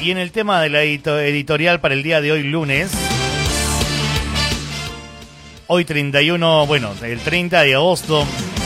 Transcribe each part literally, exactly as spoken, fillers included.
Y en el tema de la edito- editorial para el día de hoy, lunes, hoy treinta y uno, bueno, el treinta de agosto,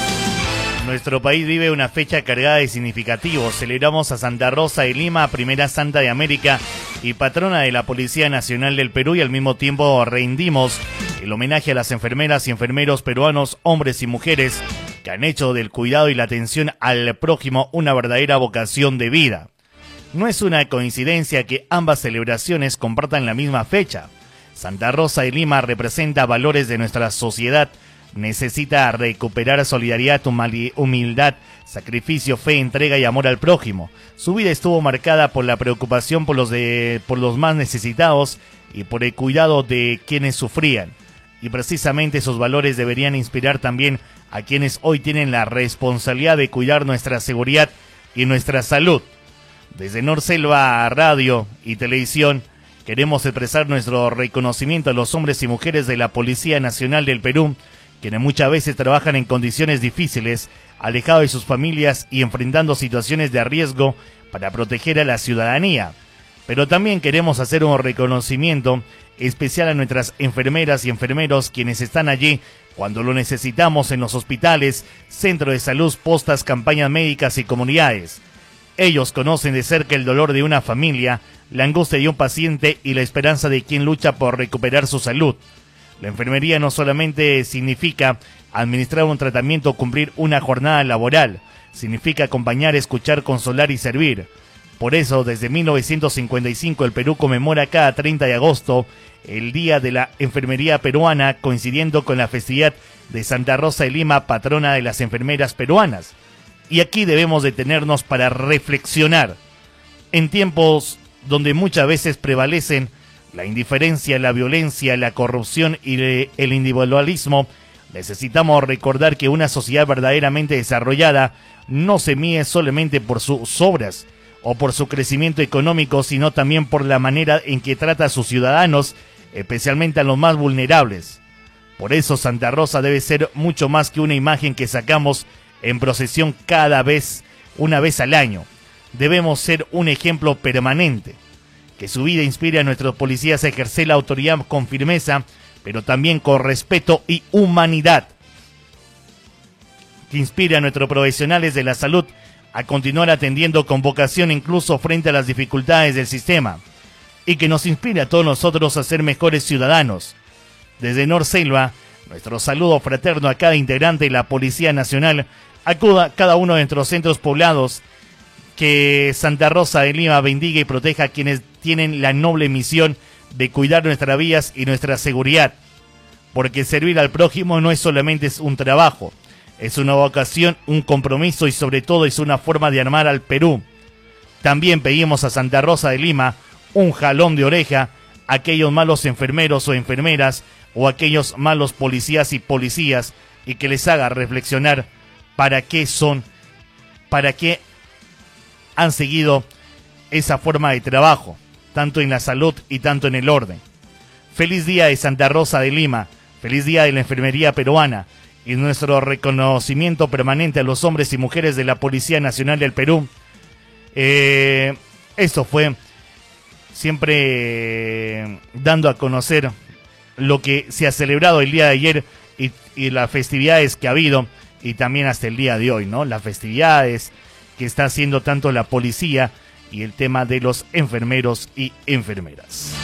nuestro país vive una fecha cargada de significativos. Celebramos a Santa Rosa de Lima, primera santa de América y patrona de la Policía Nacional del Perú, y al mismo tiempo rendimos el homenaje a las enfermeras y enfermeros peruanos, hombres y mujeres, que han hecho del cuidado y la atención al prójimo una verdadera vocación de vida. No es una coincidencia que ambas celebraciones compartan la misma fecha. Santa Rosa de Lima representa valores de nuestra sociedad. Necesita recuperar solidaridad, humildad, sacrificio, fe, entrega y amor al prójimo. Su vida estuvo marcada por la preocupación por los, de, por los más necesitados y por el cuidado de quienes sufrían. Y precisamente esos valores deberían inspirar también a quienes hoy tienen la responsabilidad de cuidar nuestra seguridad y nuestra salud. Desde Norselva Radio y Televisión queremos expresar nuestro reconocimiento a los hombres y mujeres de la Policía Nacional del Perú, quienes muchas veces trabajan en condiciones difíciles, alejados de sus familias y enfrentando situaciones de riesgo para proteger a la ciudadanía. Pero también queremos hacer un reconocimiento especial a nuestras enfermeras y enfermeros, quienes están allí cuando lo necesitamos en los hospitales, centros de salud, postas, campañas médicas y comunidades. Ellos conocen de cerca el dolor de una familia, la angustia de un paciente y la esperanza de quien lucha por recuperar su salud. La enfermería no solamente significa administrar un tratamiento o cumplir una jornada laboral, significa acompañar, escuchar, consolar y servir. Por eso, desde mil novecientos cincuenta y cinco, el Perú conmemora cada treinta de agosto el Día de la Enfermería Peruana, coincidiendo con la festividad de Santa Rosa de Lima, patrona de las enfermeras peruanas. Y aquí debemos detenernos para reflexionar. En tiempos donde muchas veces prevalecen la indiferencia, la violencia, la corrupción y el individualismo, necesitamos recordar que una sociedad verdaderamente desarrollada no se mide solamente por sus obras o por su crecimiento económico, sino también por la manera en que trata a sus ciudadanos, especialmente a los más vulnerables. Por eso Santa Rosa debe ser mucho más que una imagen que sacamos en procesión cada vez, una vez al año. Debemos ser un ejemplo permanente. Que su vida inspire a nuestros policías a ejercer la autoridad con firmeza, pero también con respeto y humanidad. Que inspire a nuestros profesionales de la salud a continuar atendiendo con vocación incluso frente a las dificultades del sistema. Y que nos inspire a todos nosotros a ser mejores ciudadanos. Desde Norselva, nuestro saludo fraterno a cada integrante de la Policía Nacional, acuda a cada uno de nuestros centros poblados. Que Santa Rosa de Lima bendiga y proteja a quienes tienen la noble misión de cuidar nuestras vidas y nuestra seguridad. Porque servir al prójimo no es solamente un trabajo, es una vocación, un compromiso y sobre todo es una forma de armar al Perú. También pedimos a Santa Rosa de Lima un jalón de oreja a aquellos malos enfermeros o enfermeras o aquellos malos policías y policías, y que les haga reflexionar para qué son, para qué han seguido esa forma de trabajo, tanto en la salud y tanto en el orden. Feliz día de Santa Rosa de Lima, feliz día de la enfermería peruana, y nuestro reconocimiento permanente a los hombres y mujeres de la Policía Nacional del Perú. Eh, esto fue siempre dando a conocer lo que se ha celebrado el día de ayer y, y las festividades que ha habido, y también hasta el día de hoy, ¿no? Las festividades que está haciendo tanto la policía y el tema de los enfermeros y enfermeras.